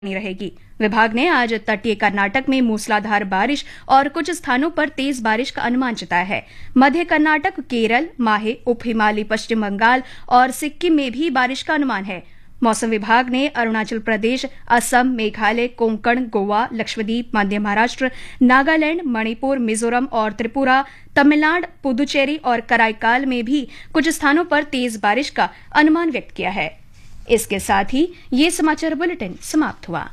बनी रहेगी। विभाग ने आज तटीय कर्नाटक में मूसलाधार बारिश और कुछ स्थानों पर तेज बारिश का अनुमान जताया है। मध्य कर्नाटक, केरल, माहे, उप हिमालयी पश्चिम बंगाल और सिक्किम में भी बारिश का अनुमान है। मौसम विभाग ने अरुणाचल प्रदेश, असम, मेघालय, कोंकण, गोवा, लक्षद्वीप, मध्य महाराष्ट्र, नागालैंड, मणिपुर, मिजोरम और त्रिपुरा, तमिलनाडु, पुदुचेरी और कराईकाल में भी कुछ स्थानों पर तेज बारिश का अनुमान व्यक्त किया है। इसके साथ ही ये समाचार बुलेटिन समाप्त हुआ।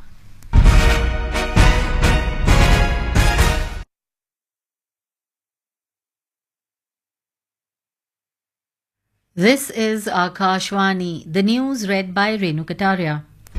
This is Akashvani, the news read by Renu Kataria.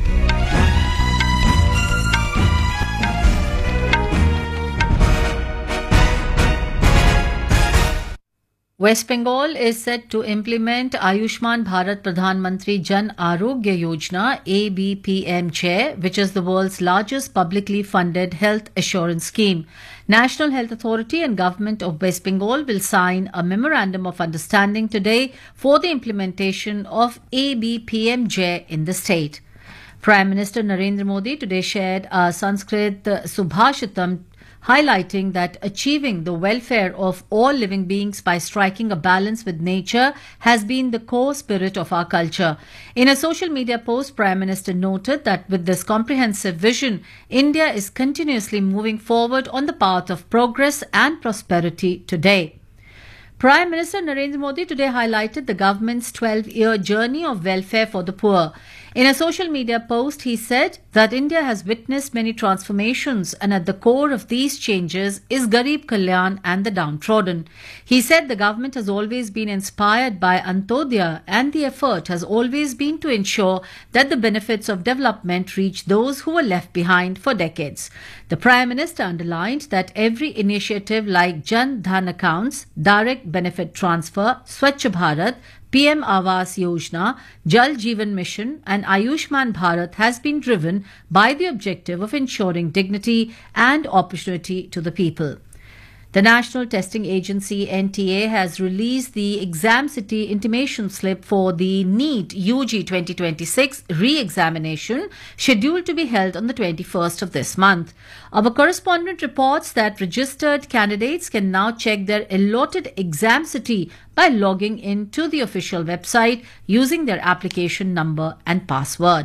West Bengal is set to implement Ayushman Bharat Pradhan Mantri Jan Arogya Yojana ABPM-JAY, which is the world's largest publicly funded health assurance scheme. National Health Authority and Government of West Bengal will sign a memorandum of understanding today for the implementation of ABPM-JAY in the state. Prime Minister Narendra Modi today shared a Sanskrit Subhashitam highlighting that achieving the welfare of all living beings by striking a balance with nature has been the core spirit of our culture. In a social media post, Prime Minister noted that with this comprehensive vision, India is continuously moving forward on the path of progress and prosperity today. Prime Minister Narendra Modi today highlighted the government's 12-year journey of welfare for the poor. In a social media post, he said that India has witnessed many transformations and at the core of these changes is Garib Kalyan and the downtrodden. He said the government has always been inspired by Antodaya and the effort has always been to ensure that the benefits of development reach those who were left behind for decades. The Prime Minister underlined that every initiative like Jan Dhan accounts, direct benefit transfer, Swachh Bharat, PM Awas Yojana, Jal Jeevan Mission and Ayushman Bharat has been driven by the objective of ensuring dignity and opportunity to the people. The National Testing Agency NTA has released the Exam City intimation slip for the NEET UG 2026 re-examination scheduled to be held on the 21st of this month. Our correspondent reports that registered candidates can now check their allotted exam city by logging in to the official website using their application number and password.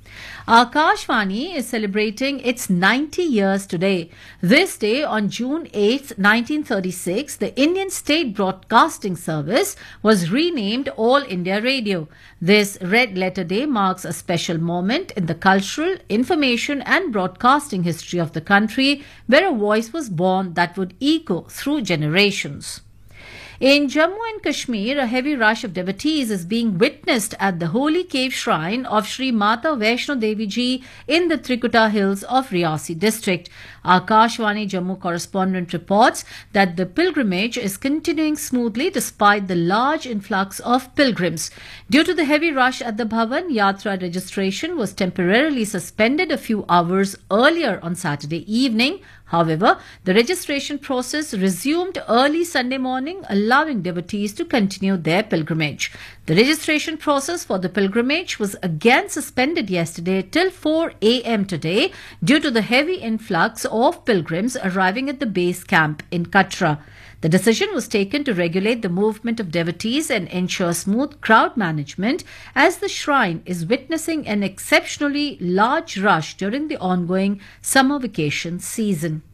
Akashvani is celebrating its 90 years today. This day, on June 8, 1936, the Indian State Broadcasting Service was renamed All India Radio. This Red Letter Day marks a special moment in the cultural, information and broadcasting history of the country, where a voice was born that would echo through generations. In Jammu and Kashmir, a heavy rush of devotees is being witnessed at the holy cave shrine of Sri Mata Vaishno Devi Ji in the Trikuta Hills of Riyasi district. Akashvani Jammu correspondent reports that the pilgrimage is continuing smoothly despite the large influx of pilgrims. Due to the heavy rush at the Bhavan, Yatra registration was temporarily suspended a few hours earlier on Saturday evening. However, the registration process resumed early Sunday morning, allowing devotees to continue their pilgrimage. The registration process for the pilgrimage was again suspended yesterday till 4 a.m. today due to the heavy influx of pilgrims arriving at the base camp in Katra. The decision was taken to regulate the movement of devotees and ensure smooth crowd management as the shrine is witnessing an exceptionally large rush during the ongoing summer vacation season.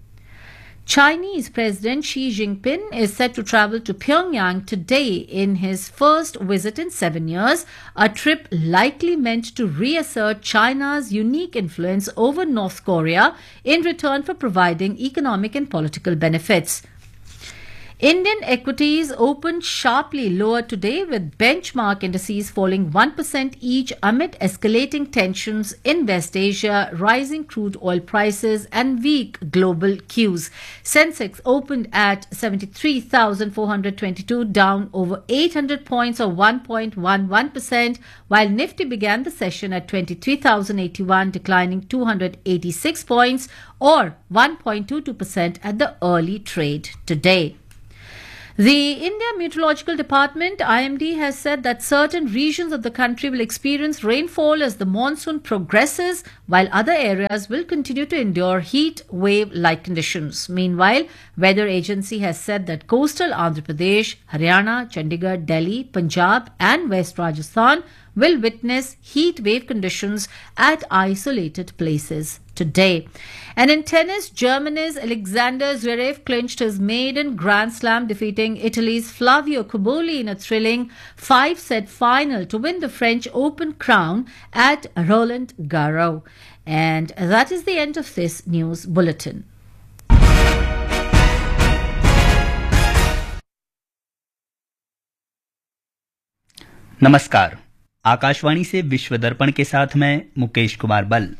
Chinese President Xi Jinping is set to travel to Pyongyang today in his first visit in 7 years, a trip likely meant to reassert China's unique influence over North Korea in return for providing economic and political benefits. Indian equities opened sharply lower today with benchmark indices falling 1% each amid escalating tensions in West Asia, rising crude oil prices and weak global cues. Sensex opened at 73,422, down over 800 points or 1.11%, while Nifty began the session at 23,081, declining 286 points or 1.22% at the early trade today. The India Meteorological Department, IMD, has said that certain regions of the country will experience rainfall as the monsoon progresses, while other areas will continue to endure heat wave-like conditions. Meanwhile, Weather Agency has said that coastal Andhra Pradesh, Haryana, Chandigarh, Delhi, Punjab and West Rajasthan will witness heat wave conditions at isolated places today. And in tennis, Germany's Alexander Zverev clinched his maiden Grand Slam, defeating Italy's Flavio Cobolli in a thrilling 5-set final to win the French Open crown at Roland Garros. And that is the end of this news bulletin. नमस्कार, आकाशवाणी से विश्व दर्पण के साथ मैं मुकेश कुमार बल।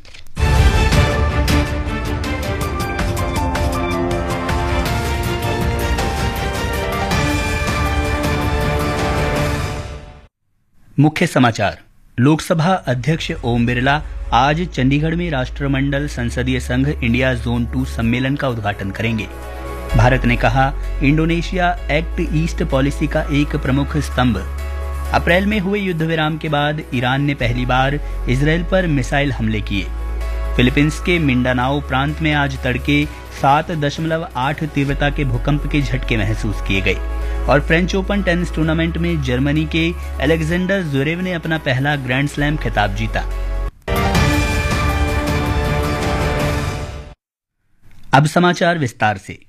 मुख्य समाचार। लोकसभा अध्यक्ष ओम बिरला आज चंडीगढ़ में राष्ट्रमंडल संसदीय संघ इंडिया जोन 2 सम्मेलन का उद्घाटन करेंगे। भारत ने कहा, इंडोनेशिया एक्ट ईस्ट पॉलिसी का एक प्रमुख स्तंभ। अप्रैल में हुए युद्ध विराम के बाद ईरान ने पहली बार इजरायल पर मिसाइल हमले किए। फिलीपींस के मिंडानाओ प्रांत में आज तड़के 7.8 तीव्रता के भूकंप के झटके महसूस किए गए। और फ्रेंच ओपन टेनिस टूर्नामेंट में जर्मनी के अलेक्जेंडर ज़्वेरेव ने अपना पहला ग्रैंड स्लैम खिताब जीता। अब समाचार विस्तार से।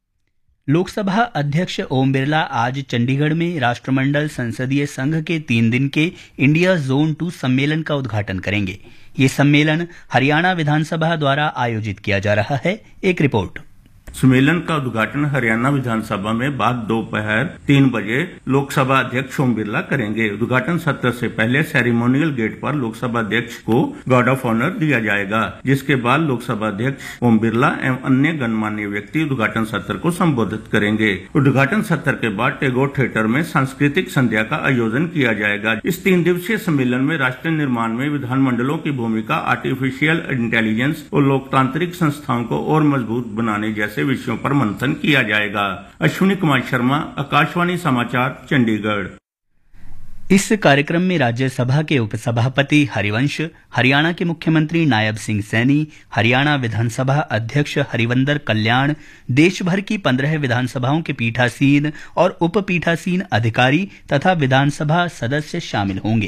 लोकसभा अध्यक्ष ओम बिरला आज चंडीगढ़ में राष्ट्रमंडल संसदीय संघ के 3 दिन के इंडिया जोन 2 सम्मेलन का उद्घाटन करेंगे। ये सम्मेलन हरियाणा विधानसभा द्वारा आयोजित किया जा रहा है। एक रिपोर्ट। सम्मेलन का उद्घाटन हरियाणा विधानसभा में बाद दोपहर 3 बजे लोकसभा अध्यक्ष ओम बिरला करेंगे। उद्घाटन सत्र से पहले सेरेमोनियल गेट पर लोकसभा अध्यक्ष को गार्ड ऑफ ऑनर दिया जाएगा, जिसके बाद लोकसभा अध्यक्ष ओम बिरला एवं अन्य गणमान्य व्यक्ति उद्घाटन सत्र को संबोधित करेंगे। उद्घाटन सत्र के बाद टैगोर थिएटर में सांस्कृतिक संध्या का आयोजन किया जाएगा। इस 3 दिवसीय सम्मेलन में राष्ट्र निर्माण में विधानमंडलों की भूमिका, आर्टिफिशियल इंटेलिजेंस और लोकतांत्रिक संस्थाओं को और मजबूत बनाने जैसे विषयों पर मंथन किया जाएगा। अश्विनी कुमार शर्मा, आकाशवाणी समाचार, चंडीगढ़। इस कार्यक्रम में राज्यसभा के उपसभापति हरिवंश, हरियाणा के मुख्यमंत्री नायब सिंह सैनी, हरियाणा विधानसभा अध्यक्ष हरिवंदर कल्याण, देश भर की 15 विधानसभाओं के पीठासीन और उपपीठासीन अधिकारी तथा विधानसभा सदस्य शामिल होंगे।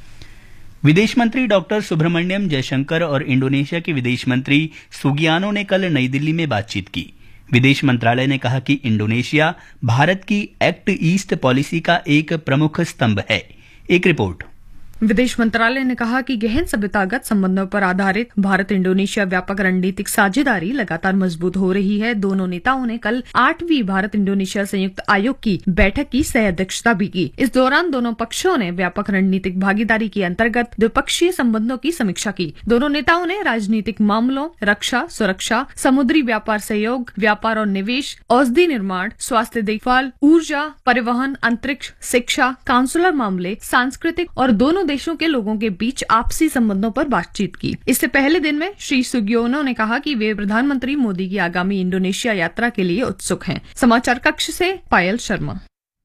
विदेश मंत्री डॉक्टर सुब्रमण्यम जयशंकर और इंडोनेशिया के विदेश मंत्री सुगियानो ने कल नई दिल्ली में बातचीत की। विदेश मंत्रालय ने कहा कि इंडोनेशिया भारत की एक्ट ईस्ट पॉलिसी का एक प्रमुख स्तंभ है। एक रिपोर्ट। विदेश मंत्रालय ने कहा कि गहन सभ्यतागत संबंधों पर आधारित भारत इंडोनेशिया व्यापक रणनीतिक साझेदारी लगातार मजबूत हो रही है। दोनों नेताओं ने कल 8वीं भारत इंडोनेशिया संयुक्त आयोग की बैठक की सह अध्यक्षता भी की। इस दौरान दोनों पक्षों ने व्यापक रणनीतिक भागीदारी के अंतर्गत द्विपक्षीय संबंधों की समीक्षा की। दोनों नेताओं ने राजनीतिक मामलों, रक्षा, सुरक्षा, समुद्री व्यापार सहयोग, व्यापार और निवेश, औषधि निर्माण, स्वास्थ्य देखभाल, ऊर्जा, परिवहन, अंतरिक्ष, शिक्षा, काउंसुलर मामले, सांस्कृतिक और दोनों देशों के लोगों के बीच आपसी संबंधों पर बातचीत की। इससे पहले दिन में श्री सुगियोनो ने कहा कि वे प्रधानमंत्री मोदी की आगामी इंडोनेशिया यात्रा के लिए उत्सुक हैं। समाचार कक्ष से पायल शर्मा।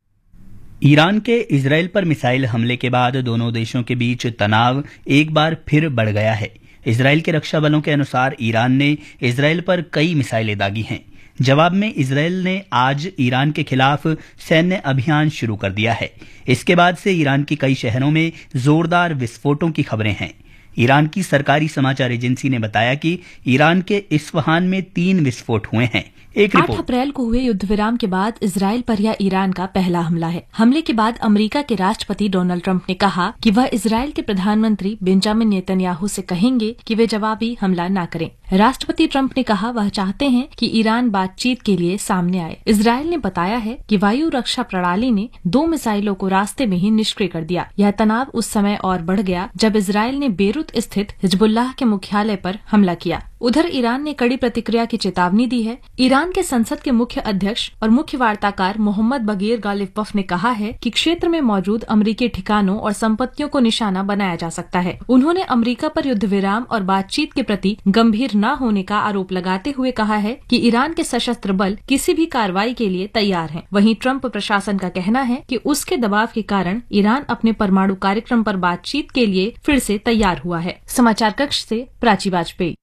ईरान के इजरायल पर मिसाइल हमले के बाद दोनों देशों के बीच तनाव एक बार फिर बढ़ गया है। इजरायल के रक्षा बलों के अनुसार ईरान ने इजरायल पर कई मिसाइलें दागी हैं। जवाब में इजरायल ने आज ईरान के खिलाफ सैन्य अभियान शुरू कर दिया है। इसके बाद से ईरान की कई शहरों में जोरदार विस्फोटों की खबरें हैं। ईरान की सरकारी समाचार एजेंसी ने बताया कि ईरान के इस्फहान में 3 विस्फोट हुए हैं। एक रिपोर्ट। 8 अप्रैल को हुए युद्ध विराम के बाद इजरायल पर यह ईरान का पहला हमला है। हमले के बाद अमेरिका के राष्ट्रपति डोनाल्ड ट्रंप ने कहा कि वह इजरायल के प्रधानमंत्री बेंजामिन नेतन्याहू से कहेंगे कि वे जवाबी हमला न करें। राष्ट्रपति ट्रंप ने कहा वह चाहते हैं कि ईरान बातचीत के लिए सामने आए। इजरायल ने बताया है कि वायु रक्षा प्रणाली ने 2 मिसाइलों को रास्ते में ही निष्क्रिय कर दिया। यह तनाव उस समय और बढ़ गया जब इजरायल ने बेरूत स्थित हिजबुल्लाह के मुख्यालय पर हमला किया। उधर ईरान ने कड़ी प्रतिक्रिया की चेतावनी दी है। ईरान के संसद के मुख्य अध्यक्ष और मुख्य वार्ताकार मोहम्मद बगीर गालिबफ ने कहा है कि क्षेत्र में मौजूद अमेरिकी ठिकानों और संपत्तियों को निशाना बनाया जा सकता है। उन्होंने अमेरिका पर युद्ध विराम और बातचीत के प्रति गंभीर न होने का आरोप लगाते हुए कहा है कि ईरान के सशस्त्र बल किसी भी कार्रवाई के लिए तैयार हैं। वहीं ट्रंप प्रशासन का कहना है कि उसके दबाव के कारण ईरान अपने परमाणु कार्यक्रम पर बातचीत के लिए फिर से तैयार हुआ है। समाचार कक्ष से प्राची वाजपेयी।